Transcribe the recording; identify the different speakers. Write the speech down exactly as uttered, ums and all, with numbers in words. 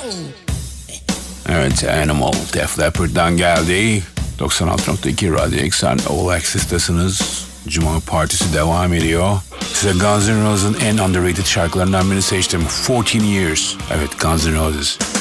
Speaker 1: Evet, Animal Def Leppard'dan geldi. doksan altı nokta iki Radyo Eksen All Access'tasınız. Cuma partisi devam ediyor. Size Guns N' Roses'ın en underrated şarkılarından birini seçtim. fourteen Years. Evet, Guns N' Roses.